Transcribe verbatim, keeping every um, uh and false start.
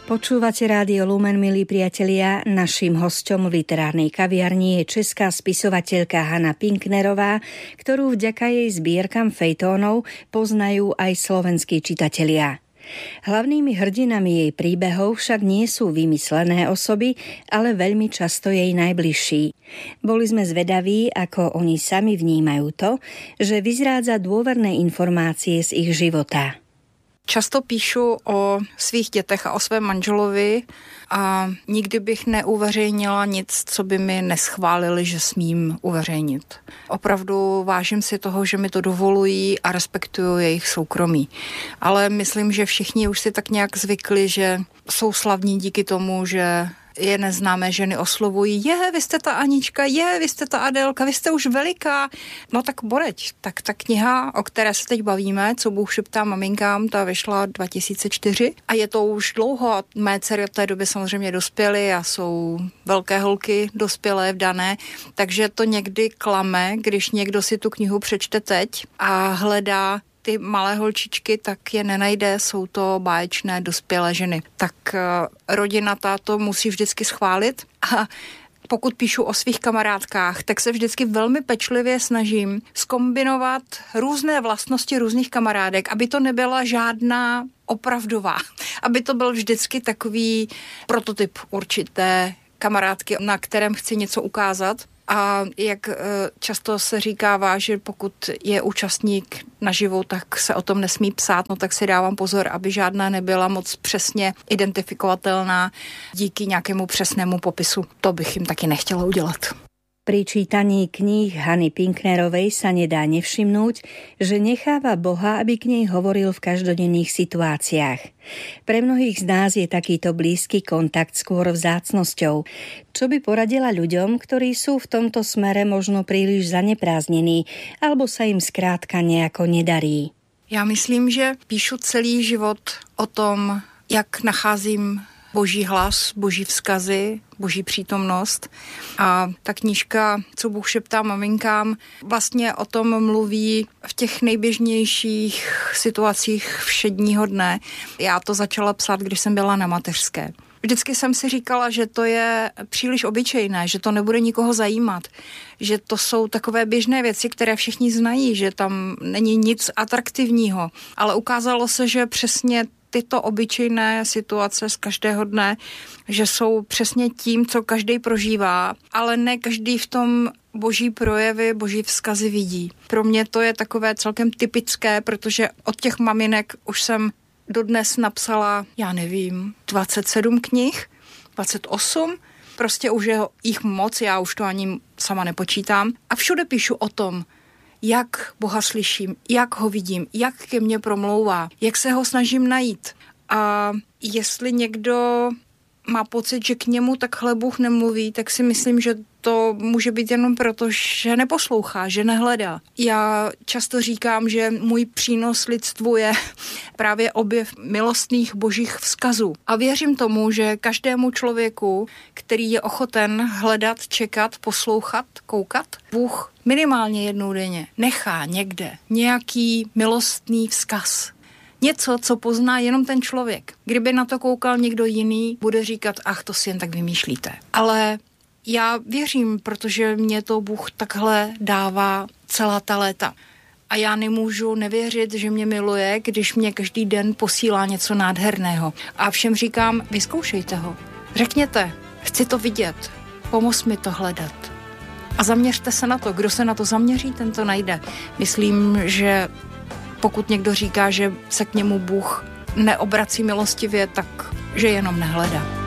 Počúvate Rádio Lumen, milí priatelia. Naším hosťom v literárnej kaviarni je česká spisovateľka Hana Pinknerová, ktorú vďaka jej zbierkam fejtónov poznajú aj slovenskí čitatelia. Hlavnými hrdinami jej príbehov však nie sú vymyslené osoby, ale veľmi často jej najbližší. Boli sme zvedaví, ako oni sami vnímajú to, že vyzrádza dôverné informácie z ich života. Často píšu o svých dětech a o svém manželovi a nikdy bych neuveřejnila nic, co by mi neschválili, že smím uveřejnit. Opravdu vážím si toho, že mi to dovolují a respektuju jejich soukromí. Ale myslím, že všichni už si tak nějak zvykli, že jsou slavní díky tomu, že je neznámé ženy oslovují, je, vy jste ta Anička, je, vy jste ta Adélka, vy jste už veliká. No tak boreď, tak ta kniha, o které se teď bavíme, Co Bůh šeptá maminkám, ta vyšla dva tisíce čtyři a je to už dlouho a mé dcery od té doby samozřejmě dospěly a jsou velké holky dospělé, vdané, takže to někdy klame, když někdo si tu knihu přečte teď a hledá ty malé holčičky, tak je nenajde, jsou to báječné dospělé ženy. Tak rodina táto musí vždycky schválit a pokud píšu o svých kamarádkách, tak se vždycky velmi pečlivě snažím zkombinovat různé vlastnosti různých kamarádek, aby to nebyla žádná opravdová, aby to byl vždycky takový prototyp určité kamarádky, na kterém chci něco ukázat. A jak často se říkává, že pokud je účastník naživo, tak se o tom nesmí psát, no tak si dávám pozor, aby žádná nebyla moc přesně identifikovatelná díky nějakému přesnému popisu. To bych jim taky nechtěla udělat. Pri čítaní kníh Hany Pinknerovej sa nedá nevšimnúť, že necháva Boha, aby k nej hovoril v každodenných situáciách. Pre mnohých z nás je takýto blízky kontakt skôr vzácnosťou. Čo by poradila ľuďom, ktorí sú v tomto smere možno príliš zaneprázdnení, alebo sa im skrátka nejako nedarí? Já myslím, že píšu celý život o tom, jak nacházím Boží hlas, Boží vzkazy, Boží přítomnost. A ta knížka Co Bůh šeptá maminkám vlastně o tom mluví v těch nejběžnějších situacích všedního dne. Já to začala psát, když jsem byla na mateřské. Vždycky jsem si říkala, že to je příliš obyčejné, že to nebude nikoho zajímat, že to jsou takové běžné věci, které všichni znají, že tam není nic atraktivního. Ale ukázalo se, že přesně tyto obyčejné situace z každého dne, že jsou přesně tím, co každý prožívá, ale ne každý v tom boží projevy, boží vzkazy vidí. Pro mě to je takové celkem typické, protože od těch maminek už jsem dodnes napsala, já nevím, dvacet sedm knih, dvacet osm, prostě už je jich moc, já už to ani sama nepočítám. A všude píšu o tom, jak Boha slyším, jak ho vidím, jak ke mně promlouvá, jak se ho snažím najít. A jestli někdo má pocit, že k němu takhle Bůh nemluví, tak si myslím, že to může být jenom proto, že neposlouchá, že nehledá. Já často říkám, že můj přínos lidstvu je právě objev milostných božích vzkazů. A věřím tomu, že každému člověku, který je ochoten hledat, čekat, poslouchat, koukat, Bůh minimálně jednou denně nechá někde nějaký milostný vzkaz. Něco, co pozná jenom ten člověk. Kdyby na to koukal někdo jiný, bude říkat, ach, to si jen tak vymýšlíte. Ale já věřím, protože mě to Bůh takhle dává celá ta léta. A já nemůžu nevěřit, že mě miluje, když mě každý den posílá něco nádherného. A všem říkám, vyzkoušejte ho. Řekněte, chci to vidět, pomoz mi to hledat. A zaměřte se na to. Kdo se na to zaměří, ten to najde. Myslím, že pokud někdo říká, že se k němu Bůh neobrací milostivě, tak že jenom nehledá.